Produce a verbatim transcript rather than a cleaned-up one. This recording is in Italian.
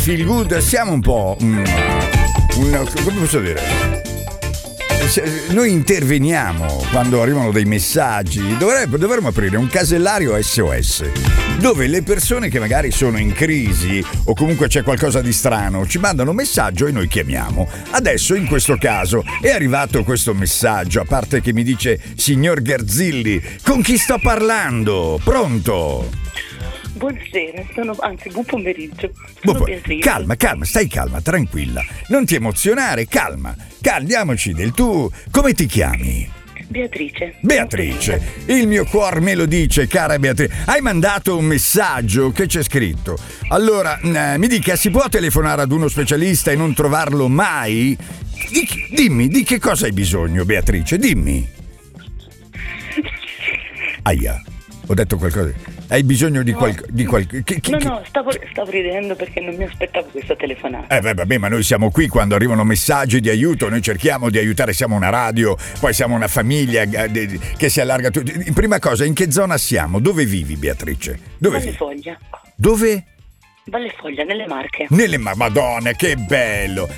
Feel good, siamo un po'. Mm, un, come posso dire? Noi interveniamo quando arrivano dei messaggi. Dovrebbe, dovremmo aprire un casellario S O S dove le persone che magari sono in crisi o comunque c'è qualcosa di strano ci mandano un messaggio e noi chiamiamo. Adesso in questo caso è arrivato questo messaggio, a parte che mi dice signor Garzilli, con chi sto parlando? Pronto? Buonasera, sono, anzi buon pomeriggio. Sono Buon, Beatrice. calma, calma, stai calma, tranquilla. Non ti emozionare, calma. Calmiamoci del tu. Come ti chiami? Beatrice. Beatrice, il mio cuore me lo dice, cara Beatrice. Hai mandato un messaggio che c'è scritto. Allora, eh, mi dica, si può telefonare ad uno specialista e non trovarlo mai? Di, dimmi, di che cosa hai bisogno, Beatrice? Dimmi. Aia, ho detto qualcosa. Hai bisogno di No. qualcosa? Di qual... che- che- No, che- no, stavo, stavo ridendo perché non mi aspettavo questa telefonata. Eh beh, vabbè, ma noi siamo qui quando arrivano messaggi di aiuto, noi cerchiamo di aiutare, siamo una radio, poi siamo una famiglia eh, che si allarga tutti. Prima cosa, in che zona siamo? Dove vivi, Beatrice? Dove Valle vivi? Foglia. Dove? Valle Foglia, nelle Marche. Nelle ma- Madonna, che bello!